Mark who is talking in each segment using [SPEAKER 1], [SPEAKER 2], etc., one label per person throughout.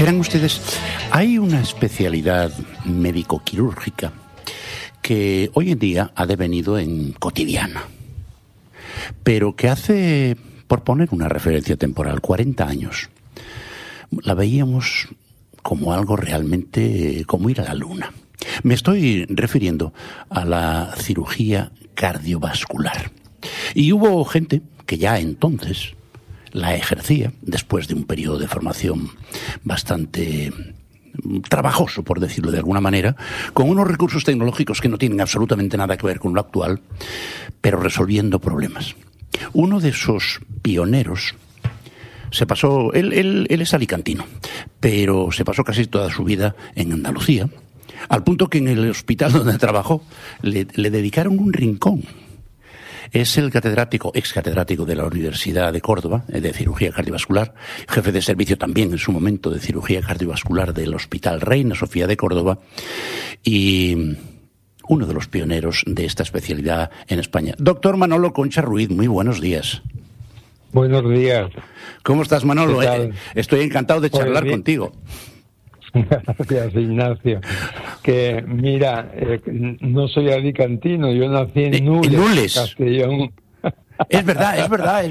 [SPEAKER 1] Verán ustedes, hay una especialidad médico-quirúrgica que hoy en día ha devenido en cotidiana, pero que hace, por poner una referencia temporal, 40 años, la veíamos como algo realmente como ir a la luna. Me estoy refiriendo a la cirugía cardiovascular. Y hubo gente que ya entonces la ejercía, después de un periodo de formación bastante trabajoso, por decirlo de alguna manera, con unos recursos tecnológicos que no tienen absolutamente nada que ver con lo actual, pero resolviendo problemas. Uno de esos pioneros se pasó, él es alicantino, pero se pasó casi toda su vida en Andalucía, al punto que en el hospital donde trabajó le dedicaron un rincón. Es el ex catedrático de la Universidad de Córdoba, de cirugía cardiovascular, jefe de servicio también en su momento de cirugía cardiovascular del Hospital Reina Sofía de Córdoba y uno de los pioneros de esta especialidad en España. Doctor Manolo Concha Ruiz, muy buenos días.
[SPEAKER 2] Buenos días.
[SPEAKER 1] ¿Cómo estás, Manolo? Estoy encantado de charlar contigo.
[SPEAKER 2] Gracias, Ignacio. Que mira, no soy alicantino, yo nací en Nules, Castellón.
[SPEAKER 1] Es verdad.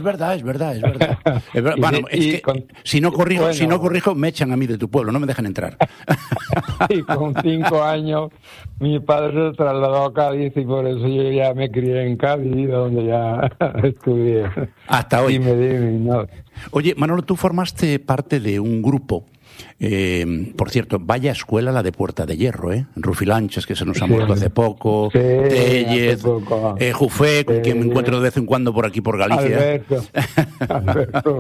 [SPEAKER 1] Bueno, es que si no corrijo, me echan a mí de tu pueblo, no me dejan entrar.
[SPEAKER 2] Y con 5 años mi padre se trasladó a Cádiz y por eso yo ya me crié en Cádiz, donde ya estudié.
[SPEAKER 1] Hasta hoy.
[SPEAKER 2] No.
[SPEAKER 1] Oye, Manolo, tú formaste parte de un grupo. Por cierto, vaya escuela la de Puerta de Hierro, Rufilanches, que se nos ha muerto hace poco, Tellez, Jufé, con quien me encuentro de vez en cuando por aquí por Galicia.
[SPEAKER 2] Alberto.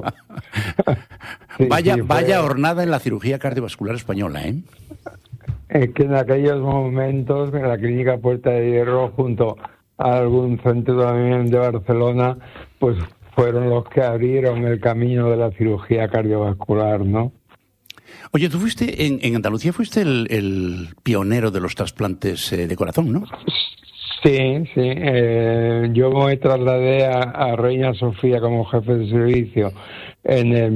[SPEAKER 1] Vaya hornada en la cirugía cardiovascular española,
[SPEAKER 2] Es que en aquellos momentos, en la clínica Puerta de Hierro, junto a algún centro también de Barcelona, pues fueron los que abrieron el camino de la cirugía cardiovascular, ¿no?
[SPEAKER 1] Oye, tú fuiste, en Andalucía fuiste el pionero de los trasplantes de corazón, ¿no?
[SPEAKER 2] Sí. Yo me trasladé a Reina Sofía como jefe de servicio en el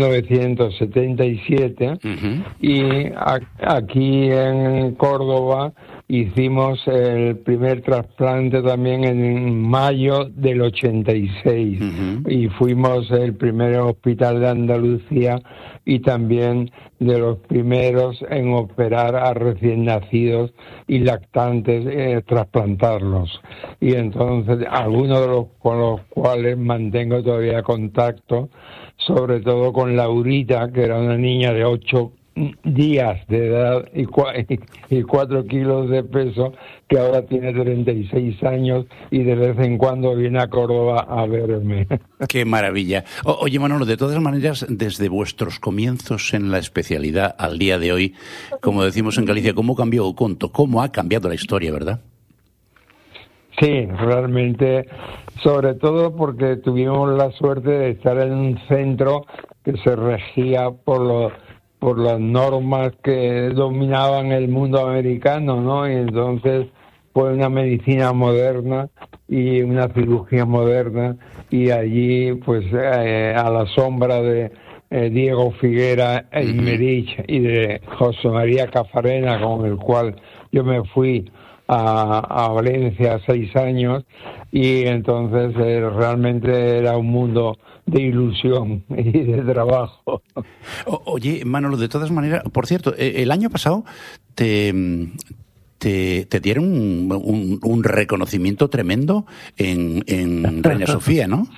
[SPEAKER 2] 1977 y aquí en Córdoba hicimos el primer trasplante también en mayo del 86 y fuimos el primer hospital de Andalucía y también de los primeros en operar a recién nacidos y lactantes, trasplantarlos. Y entonces algunos de los con los cuales mantengo todavía contacto, sobre todo con Laurita, que era una niña de 8 días de edad y 4 kilos de peso, que ahora tiene 36 años y de vez en cuando viene a Córdoba a verme.
[SPEAKER 1] ¡Qué maravilla! Oye, Manolo, de todas maneras, desde vuestros comienzos en la especialidad al día de hoy, como decimos en Galicia, ¿cómo cambió o conto? ¿Cómo ha cambiado la historia, verdad?
[SPEAKER 2] Sí, realmente, sobre todo porque tuvimos la suerte de estar en un centro que se regía por las normas que dominaban el mundo americano, ¿no? Y entonces fue una medicina moderna y una cirugía moderna, y allí, pues, a la sombra de Diego Figuera Aymerich y de José María Cafarena, con el cual yo me fui a Valencia 6 años, y entonces realmente era un mundo de ilusión y de trabajo.
[SPEAKER 1] Oye, Manolo, de todas maneras, por cierto, el año pasado te dieron un reconocimiento tremendo en Reina Sofía, ¿no?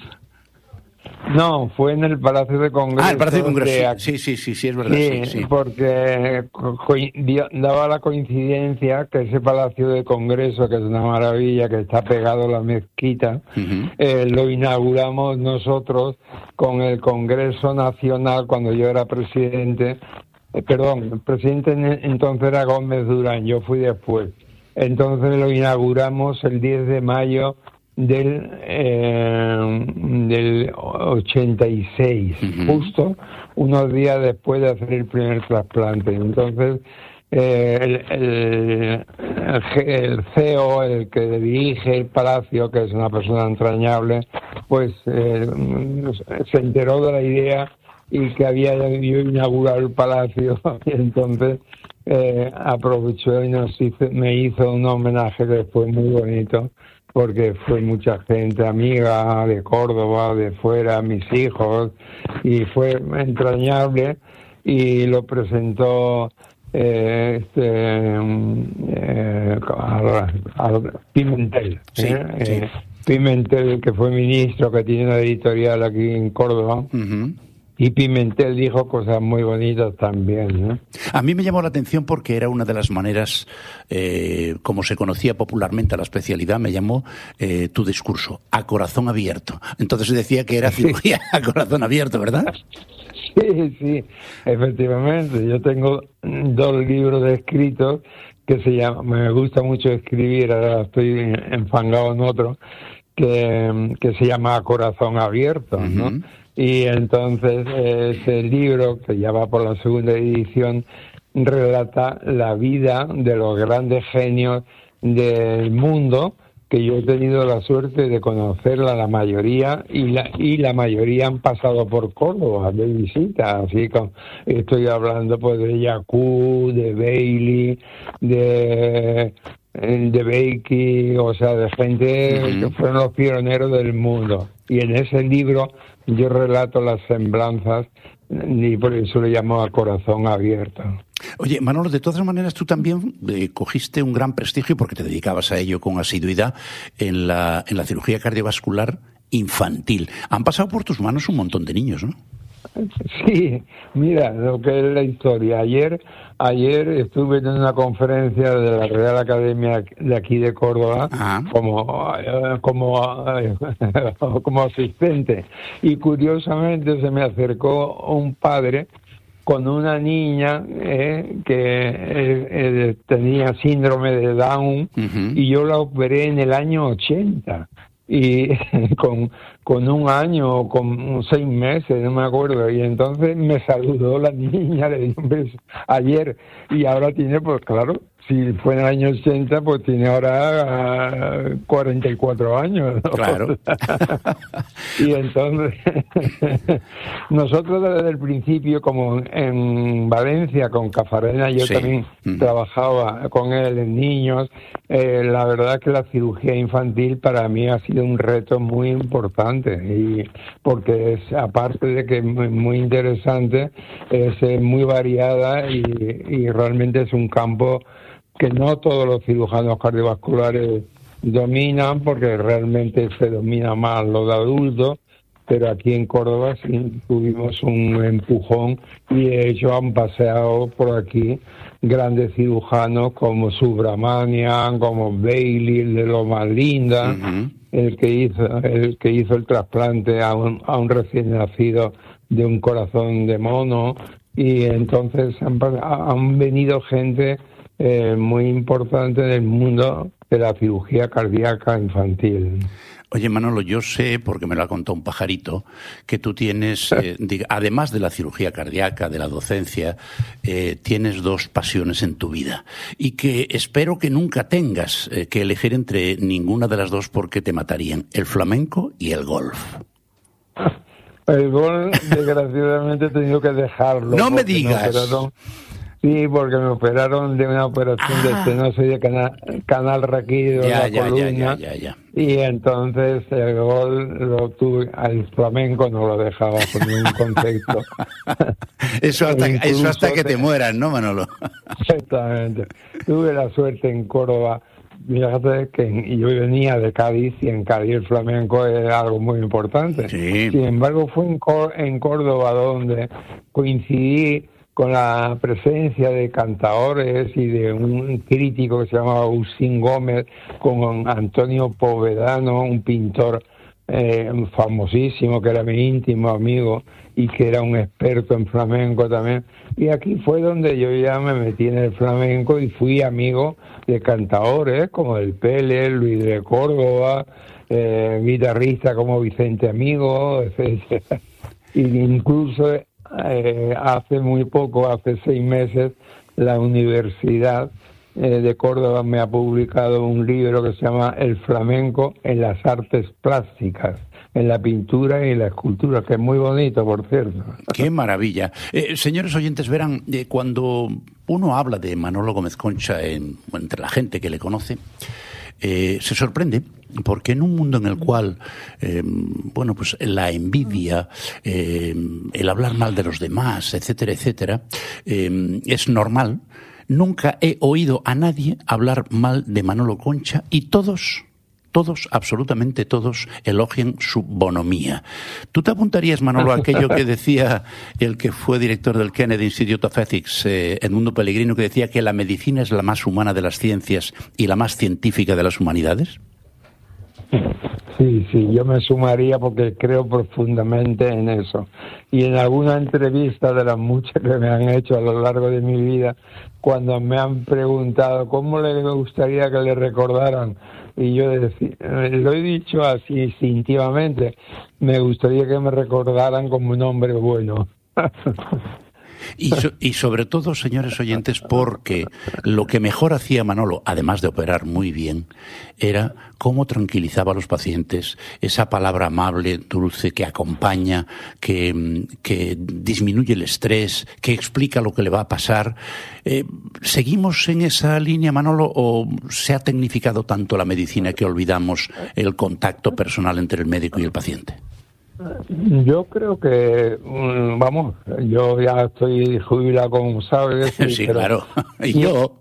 [SPEAKER 2] No, fue en el Palacio de Congreso.
[SPEAKER 1] Ah, el Palacio de Congreso, sí, es verdad. Sí.
[SPEAKER 2] Porque daba la coincidencia que ese Palacio de Congreso, que es una maravilla, que está pegado a la mezquita, lo inauguramos nosotros con el Congreso Nacional cuando yo era presidente. El presidente entonces era Gómez Durán, yo fui después. Entonces lo inauguramos el 10 de mayo del 86, justo unos días después de hacer el primer trasplante. Entonces el CEO, el que dirige el palacio, que es una persona entrañable, pues se enteró de la idea y que había yo inaugurado el palacio, y entonces aprovechó y me hizo un homenaje que fue muy bonito, porque fue mucha gente amiga de Córdoba, de fuera, mis hijos, y fue entrañable, y lo presentó Pimentel,
[SPEAKER 1] sí.
[SPEAKER 2] Pimentel, que fue ministro, que tiene una editorial aquí en Córdoba.
[SPEAKER 1] Uh-huh.
[SPEAKER 2] Y Pimentel dijo cosas muy bonitas también, ¿no?
[SPEAKER 1] A mí me llamó la atención porque era una de las maneras, como se conocía popularmente a la especialidad, me llamó tu discurso, a corazón abierto. Entonces decía que era cirugía a corazón abierto, ¿verdad?
[SPEAKER 2] Sí, efectivamente. Yo tengo 2 libros escritos que se llaman, me gusta mucho escribir, ahora estoy enfangado en otro, que se llama A Corazón Abierto, ¿no? Uh-huh. Y entonces ese libro, que ya va por la 2ª edición, relata la vida de los grandes genios del mundo, que yo he tenido la suerte de conocerla la mayoría, y la mayoría han pasado por Córdoba de visita, así como estoy hablando pues de Yacú, de Bailey, de Becky, o sea, de gente que fueron los pioneros del mundo. Y en ese libro yo relato las semblanzas, y por eso le llamo A Corazón Abierto.
[SPEAKER 1] Oye, Manolo, de todas maneras tú también cogiste un gran prestigio, porque te dedicabas a ello con asiduidad, en la cirugía cardiovascular infantil. Han pasado por tus manos un montón de niños, ¿no?
[SPEAKER 2] Sí, mira, lo que es la historia. Ayer estuve en una conferencia de la Real Academia de aquí de Córdoba como asistente, y curiosamente se me acercó un padre con una niña que tenía síndrome de Down, y yo la operé en el año 80. Y con 1 año o con 6 meses, no me acuerdo, y entonces me saludó la niña, le di un beso ayer, y ahora tiene, pues claro, si fue en el año 80, pues tiene ahora 44 años, ¿no?
[SPEAKER 1] Claro.
[SPEAKER 2] Y entonces, nosotros desde el principio, como en Valencia, con Cafarena, yo también trabajaba con él en niños, la verdad es que la cirugía infantil para mí ha sido un reto muy importante, y porque es, aparte de que es muy interesante, es muy variada, y realmente es un campo que no todos los cirujanos cardiovasculares dominan, porque realmente se domina más lo de adultos, pero aquí en Córdoba sí tuvimos un empujón, y de hecho han paseado por aquí grandes cirujanos como Subramanian, como Bailey, el de Loma Linda, el que hizo el trasplante a un recién nacido de un corazón de mono, y entonces han venido gente muy importante en el mundo de la cirugía cardíaca infantil.
[SPEAKER 1] Oye, Manolo, yo sé, porque me lo ha contado un pajarito, que tú tienes, además de la cirugía cardíaca, de la docencia, tienes 2 pasiones en tu vida, y que espero que nunca tengas que elegir entre ninguna de las 2, porque te matarían: el flamenco y el golf.
[SPEAKER 2] El golf, desgraciadamente, he tenido que dejarlo.
[SPEAKER 1] ¡No me digas!
[SPEAKER 2] Sí, porque me operaron de una operación de estenosis de canal raquídeo de la columna. Ya. Y entonces el gol lo tuve, al flamenco no lo dejaba con ningún concepto.
[SPEAKER 1] Eso hasta que te mueran, ¿no, Manolo?
[SPEAKER 2] Exactamente. Tuve la suerte en Córdoba. Fíjate que yo venía de Cádiz, y en Cádiz el flamenco es algo muy importante.
[SPEAKER 1] Sí.
[SPEAKER 2] Sin embargo, fue en Córdoba donde coincidí con la presencia de cantaores y de un crítico que se llamaba Agustín Gómez, con Antonio Povedano, un pintor famosísimo, que era mi íntimo amigo y que era un experto en flamenco también. Y aquí fue donde yo ya me metí en el flamenco y fui amigo de cantaores como el Pele, Luis de Córdoba, guitarristas como Vicente Amigo, etc. Y incluso hace muy poco, hace 6 meses, la Universidad de Córdoba me ha publicado un libro que se llama El flamenco en las artes plásticas, en la pintura y en la escultura, que es muy bonito, por cierto.
[SPEAKER 1] ¡Qué maravilla! Señores oyentes, verán, cuando uno habla de Manolo Gómez Concha entre la gente que le conoce, se sorprende, porque en un mundo en el cual, pues la envidia, el hablar mal de los demás, etcétera, etcétera, es normal. Nunca he oído a nadie hablar mal de Manolo Concha y todos, absolutamente todos, elogian su bonomía. ¿Tú te apuntarías, Manolo, a aquello que decía el que fue director del Kennedy Institute of Ethics, Edmundo Pellegrino, que decía que la medicina es la más humana de las ciencias y la más científica de las humanidades?
[SPEAKER 2] Sí, yo me sumaría porque creo profundamente en eso. Y en alguna entrevista de las muchas que me han hecho a lo largo de mi vida, cuando me han preguntado cómo le gustaría que le recordaran, y yo lo he dicho así instintivamente, me gustaría que me recordaran como un hombre bueno.
[SPEAKER 1] Y sobre todo, señores oyentes, porque lo que mejor hacía Manolo, además de operar muy bien, era cómo tranquilizaba a los pacientes, esa palabra amable, dulce, que acompaña, que disminuye el estrés, que explica lo que le va a pasar. ¿Seguimos en esa línea, Manolo, o se ha tecnificado tanto la medicina que olvidamos el contacto personal entre el médico y el paciente?
[SPEAKER 2] Yo creo que, yo ya estoy jubilado, como sabes.
[SPEAKER 1] Sí, pero, claro. Y yo.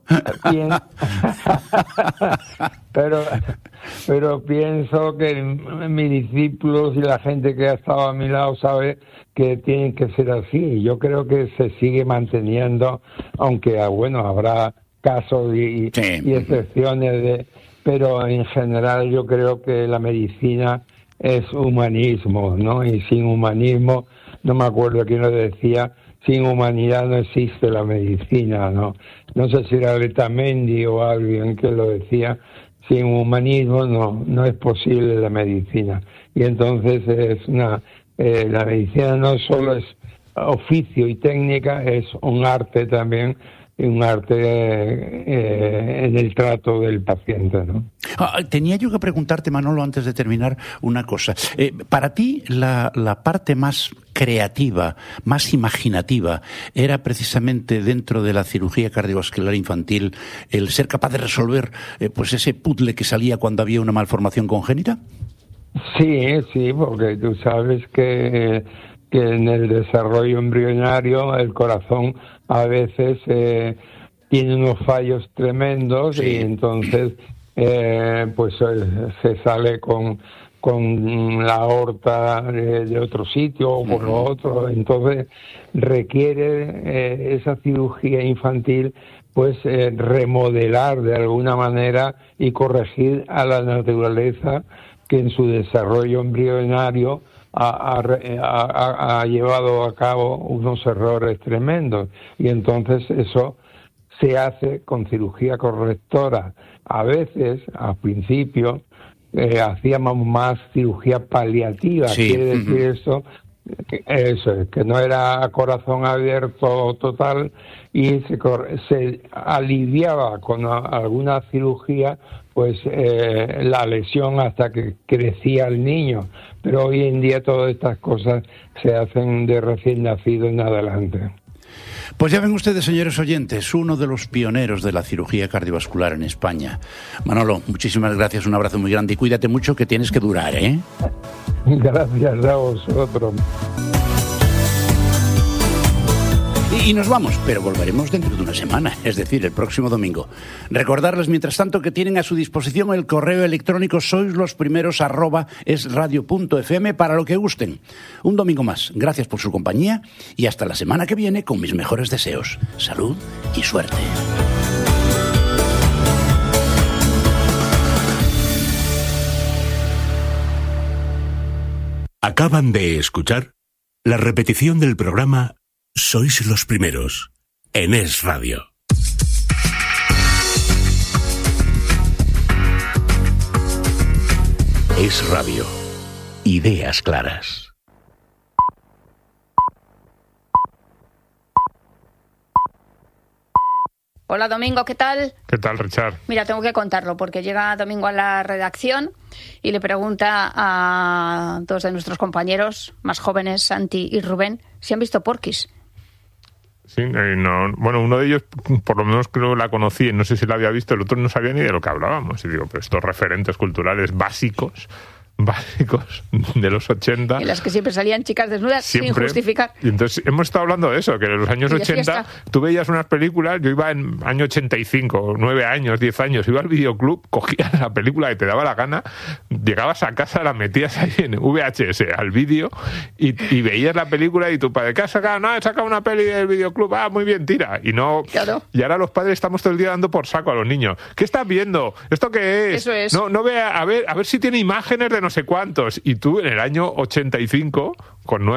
[SPEAKER 2] Pero pienso que mis discípulos y la gente que ha estado a mi lado sabe que tienen que ser así. Yo creo que se sigue manteniendo, aunque, habrá casos y excepciones, pero en general yo creo que la medicina es humanismo, ¿no? Y sin humanismo, no me acuerdo quién lo decía, sin humanidad no existe la medicina, ¿no? No sé si era Letamendi o alguien que lo decía, sin humanismo no es posible la medicina. Y entonces la medicina no solo es oficio y técnica, es un arte también, un arte en el trato del paciente, ¿no?
[SPEAKER 1] Tenía yo que preguntarte, Manolo, antes de terminar, una cosa. Para ti, la parte más creativa, más imaginativa, era precisamente dentro de la cirugía cardiovascular infantil el ser capaz de resolver ese puzzle que salía cuando había una malformación congénita.
[SPEAKER 2] Sí, porque tú sabes que en el desarrollo embrionario el corazón a veces tiene unos fallos tremendos, sí. Y entonces se sale con la aorta de otro sitio o con lo otro, entonces requiere esa cirugía infantil remodelar de alguna manera y corregir a la naturaleza que en su desarrollo embrionario ha llevado a cabo unos errores tremendos, y entonces eso se hace con cirugía correctora. A veces, al principio, hacíamos más cirugía paliativa. Sí. Quiere decir que no era corazón abierto total, y se aliviaba con alguna cirugía la lesión hasta que crecía el niño. Pero hoy en día todas estas cosas se hacen de recién nacido en adelante.
[SPEAKER 1] Pues ya ven ustedes, señores oyentes, uno de los pioneros de la cirugía cardiovascular en España. Manolo, muchísimas gracias, un abrazo muy grande y cuídate mucho, que tienes que durar, ¿eh?
[SPEAKER 2] Gracias a vosotros.
[SPEAKER 1] Y nos vamos, pero volveremos dentro de una semana, es decir, el próximo domingo. Recordarles, mientras tanto, que tienen a su disposición el correo electrónico soislosprimeros@esradio.fm para lo que gusten. Un domingo más. Gracias por su compañía y hasta la semana que viene con mis mejores deseos. Salud y suerte.
[SPEAKER 3] Acaban de escuchar la repetición del programa Sois los Primeros, en Es Radio. Es Radio. Ideas claras.
[SPEAKER 4] Hola Domingo, ¿qué tal?
[SPEAKER 5] ¿Qué tal, Richard?
[SPEAKER 4] Mira, tengo que contarlo porque llega Domingo a la redacción y le pregunta a dos de nuestros compañeros más jóvenes, Santi y Rubén, si han visto Porky's.
[SPEAKER 5] Sí, no, bueno, uno de ellos por lo menos creo que la conocí, no sé si la había visto, el otro no sabía ni de lo que hablábamos. Y digo, pero estos referentes culturales básicos de los 80.
[SPEAKER 4] En las que siempre salían chicas desnudas
[SPEAKER 5] siempre,
[SPEAKER 4] sin justificar.
[SPEAKER 5] Y entonces hemos estado hablando de eso, que en los años 80 tú veías unas películas, yo iba en año 85, 9 años, 10 años, iba al videoclub, cogías la película que te daba la gana, llegabas a casa, la metías ahí en VHS, al vídeo, y veías la película y tu padre, ¿qué has sacado? No, he sacado una peli del videoclub, muy bien, tira. Y no,
[SPEAKER 4] claro.
[SPEAKER 5] Y ahora los padres estamos todo el día dando por saco a los niños. ¿Qué estás viendo? ¿Esto qué es?
[SPEAKER 4] Eso es.
[SPEAKER 5] No vea, a ver si tiene imágenes de no sé cuántos. Y tú en el año 85, con 9